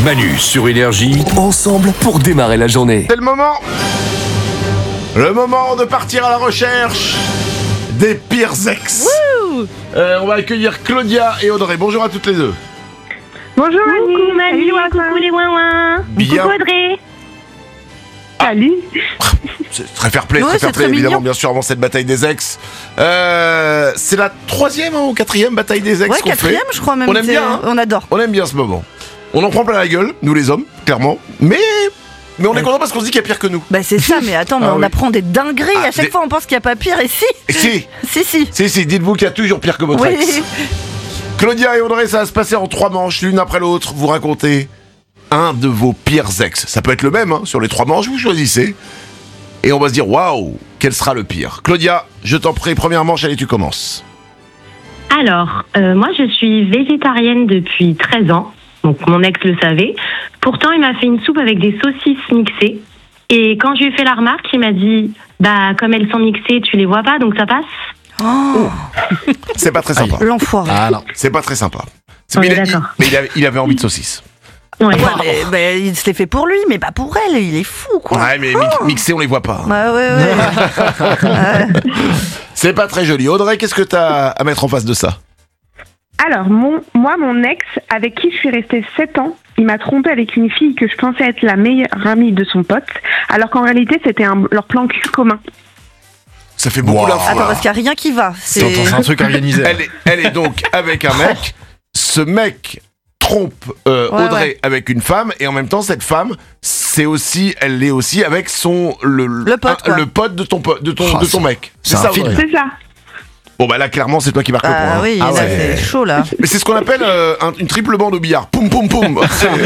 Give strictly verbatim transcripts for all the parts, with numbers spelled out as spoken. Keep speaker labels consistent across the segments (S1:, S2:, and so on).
S1: Manu sur Énergie, ensemble pour démarrer la journée.
S2: C'est le moment Le moment de partir à la recherche des pires ex. Euh, on va accueillir Claudia et Audrey. Bonjour à toutes les deux.
S3: Bonjour
S4: Coucou Manu,
S3: Salut,
S4: coucou les ouin
S2: Bien.
S4: Coucou Audrey.
S3: Salut.
S2: C'est très fair play,
S5: Ouais,
S2: très
S5: c'est
S2: fair play,
S5: très
S2: évidemment,
S5: mignon.
S2: bien sûr, avant cette bataille des ex. Euh, c'est la troisième hein, ou quatrième bataille des ex
S5: Ouais,
S2: qu'on fait.
S5: quatrième, je crois même.
S2: On aime
S5: c'est-
S2: bien, hein.
S5: On adore.
S2: On aime bien ce moment. On en prend plein la gueule, nous les hommes, clairement. Mais, mais on est content parce qu'on se dit qu'il y a pire que nous.
S5: Bah c'est ça, mais attends, mais
S2: Ah
S5: on
S2: oui.
S5: apprend des dingueries.
S2: Ah,
S5: à chaque
S2: des-
S5: fois, on pense qu'il n'y a pas pire. Et si,
S2: Et si,
S5: si, si.
S2: si, si, dites-vous qu'il y a toujours pire que votre
S5: Oui.
S2: ex. Claudia et Audrey, ça va se passer en trois manches, l'une après l'autre. Vous racontez un de vos pires ex. Ça peut être le même, hein, sur les trois manches, vous choisissez. Et on va se dire, waouh, quel sera le pire? Claudia, je t'en prie, première manche, allez, tu commences.
S4: Alors, euh, moi je suis végétarienne depuis treize ans, donc mon ex le savait. Pourtant, il m'a fait une soupe avec des saucisses mixées. Et quand je lui ai fait la remarque, il m'a dit, bah comme elles sont mixées, tu les vois pas, donc ça passe.
S5: Oh,
S2: C'est pas très sympa.
S5: l'enfoiré.
S2: Ah non, c'est pas très sympa. C'est-
S4: On
S2: mais
S4: est
S2: il, a-
S4: d'accord.
S2: il- mais il avait, il avait envie de saucisse.
S4: Ouais.
S5: Ouais, mais, bah, il se l'est fait pour lui, mais pas pour elle. Il est fou, quoi.
S2: Ouais, mais mi- mixé, on les voit pas.
S5: Ouais, ouais, ouais. Ouais.
S2: C'est pas très joli. Audrey, qu'est-ce que t'as à mettre en face de ça?
S3: Alors, mon, moi, mon ex, avec qui je suis restée sept ans, il m'a trompé avec une fille que je pensais être la meilleure amie de son pote, alors qu'en réalité, c'était un, leur plan cul commun.
S2: Ça fait beaucoup
S1: Wow.
S2: d'infos.
S5: Attends,
S2: là.
S5: parce qu'il n'y a rien qui va. C'est
S6: C'est un truc organisé.
S2: Elle est, elle est donc avec un mec. Ce mec trompe euh,
S5: Ouais,
S2: Audrey
S5: ouais.
S2: avec une femme et en même temps cette femme, c'est aussi, elle l'est aussi avec son le,
S5: Le pote,
S2: un-
S5: quoi.
S2: le pote de ton po- de ton
S6: Oh,
S2: de ton
S6: c'est-
S2: mec.
S6: c'est un
S2: ça,
S6: film.
S2: Audrey.
S3: C'est ça.
S2: Bon bah là clairement c'est toi qui marque le point.
S5: Ah
S2: hein.
S5: oui,
S2: Ah
S5: là,
S2: ouais.
S5: c'est chaud, là.
S2: Mais c'est ce qu'on appelle euh, un- une triple bande au billard. Poum poum poum.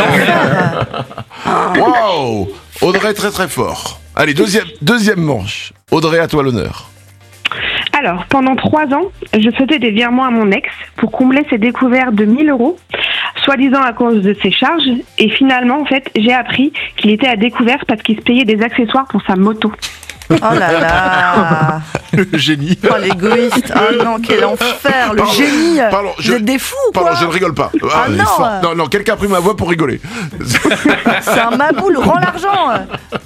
S2: Waouh. Audrey très très fort. Allez deuxième deuxième manche. Audrey, à toi l'honneur.
S3: Alors, pendant trois ans, je faisais des virements à mon ex pour combler ses découvertes de mille euros, soi-disant à cause de ses charges. Et finalement, en fait, j'ai appris qu'il était à découvert parce qu'il se payait des accessoires pour sa moto.
S5: Oh là là.
S6: Le génie.
S5: Oh, l'égoïste. Oh non, quel enfer. Le
S2: Pardon,
S5: génie.
S2: pardon, je-
S5: Vous êtes des fous, quoi.
S2: Pardon, je ne rigole pas.
S5: Ah
S2: il est
S5: non.
S2: fort. non, non, quelqu'un a pris ma voix pour rigoler.
S5: C'est un maboule. Rends l'argent.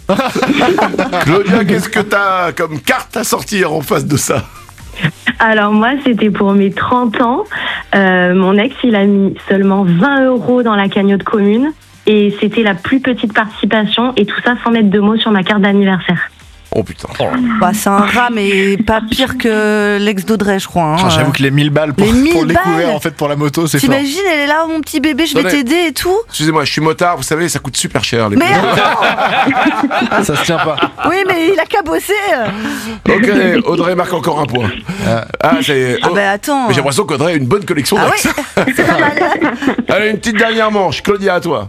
S2: Claudia, qu'est-ce que t'as comme carte à sortir en face de ça?
S4: Alors moi, c'était pour mes trente ans. Euh, mon ex, il a mis seulement vingt euros dans la cagnotte commune. Et c'était la plus petite participation. Et tout ça sans mettre de mots sur ma carte d'anniversaire.
S2: Oh putain.
S5: Bah, c'est un rat, mais pas pire que l'ex d'Audrey, je crois. Hein.
S6: Ah, j'avoue que les mille balles pour,
S5: Les mille
S6: pour le découvert,
S5: balles.
S6: en fait, pour la moto, c'est fort.
S5: T'imagines, elle est là, mon petit bébé, je vais
S2: Attendez.
S5: t'aider et tout.
S2: Excusez-moi, je suis motard, vous savez, ça coûte super cher. Les
S5: Mais
S2: pneus.
S5: attends.
S6: Ça se tient pas.
S5: Oui, mais il a qu'à bosser.
S2: Ok, Audrey marque encore un point. Ah, c'est.
S5: Ah
S2: oh,
S5: bah attends.
S2: mais j'ai l'impression qu'Audrey a une bonne collection
S5: Ah
S2: d'ex.
S5: oui, c'est pas mal.
S2: Allez, une petite dernière manche. Claudia, à toi.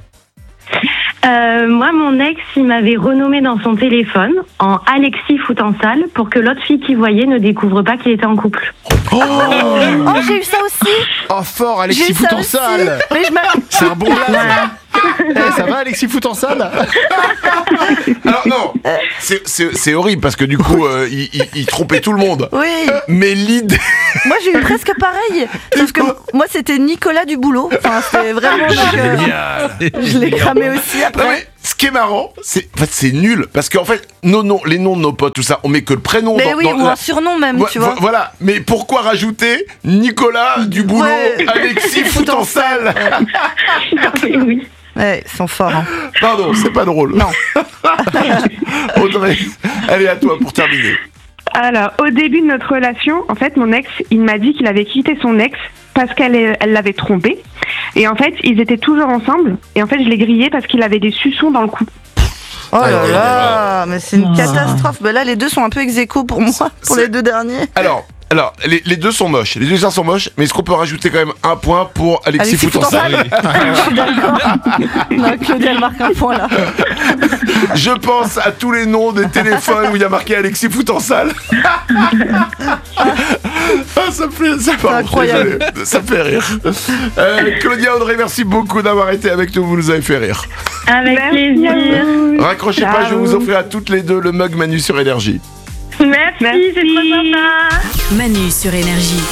S4: Euh, moi, mon ex, il m'avait renommé dans son téléphone en Alexis fout en salle pour que l'autre fille qui voyait ne découvre pas qu'il était en couple.
S5: Oh, j'ai eu ça aussi.
S6: Oh, fort,
S5: J'ai
S6: Alexis
S5: eu
S6: fout
S5: ça
S6: en
S5: aussi.
S6: salle.
S5: Mais je m'a-
S6: C'est un bon blaze. Eh, ça va, Alexis fout en salle?
S2: Alors, non, c'est- c'est c'est horrible parce que du coup, euh, il, il- il trompait tout le monde.
S5: Oui.
S2: Mais l'idée.
S5: Moi, j'ai eu presque pareil. Sauf que moi, c'était Nicolas du boulot. Enfin, c'était vraiment. donc, euh, je l'ai cramé aussi
S2: Non,
S5: après.
S2: mais ce qui est marrant, c'est en fait c'est nul parce qu'en fait nos noms, les noms de nos potes, tout ça, on met que le prénom.
S5: Mais
S2: dans,
S5: oui,
S2: dans
S5: ou
S2: la-
S5: un surnom même,
S2: Vo-
S5: tu vois.
S2: vo- Voilà, mais pourquoi rajouter Nicolas du boulot,
S5: Ouais.
S2: Alexis fout en salle?
S4: Oui.
S5: Ouais, ils sont forts. Hein.
S2: Pardon, c'est pas drôle.
S5: Non.
S2: Audrey, allez à toi pour terminer.
S3: Alors, au début de notre relation, en fait, mon ex, il m'a dit qu'il avait quitté son ex parce qu'elle est- elle l'avait trompé. Et en fait, ils étaient toujours ensemble. Et en fait, je l'ai grillé parce qu'il avait des suçons dans le cou.
S5: Oh là
S2: ouais,
S5: là, mais c'est une
S4: Ah.
S5: catastrophe. Bah là, les deux sont un peu ex aequo pour moi, pour
S2: C'est-
S5: les deux derniers.
S2: Alors, alors les, les deux sont moches, les deux sont moches, mais est-ce qu'on peut rajouter quand même un point pour Alexis,
S5: Alexis
S2: fout en salle?
S5: Je suis d'accord. Non, Claudia, elle marque un point là.
S2: Je pense à tous les noms des téléphones où il y a marqué Alexis fout en salle. Ah, ça me fait, ça, pardon,
S5: incroyable.
S2: désolé, ça me fait rire. Euh, Claudia, Audrey, merci beaucoup d'avoir été avec nous, vous nous avez fait rire.
S4: Avec
S3: Merci à
S4: plaisir.
S3: vous.
S2: Raccrochez pas,
S3: Ciao.
S2: je vais vous offrir à toutes les deux le mug Manu sur Énergie.
S4: Merci, c'est trop
S3: Merci.
S4: sympa.
S7: Manu sur Énergie.